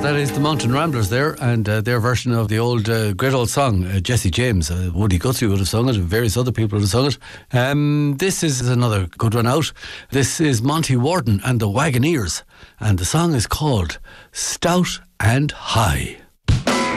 That is the Mountain Ramblers there, and their version of the old, great old song, Jesse James. Woody Guthrie would have sung it, and various other people would have sung it. This is another good one out. This is Monty Warden and the Wagoneers, and the song is called Stout and High.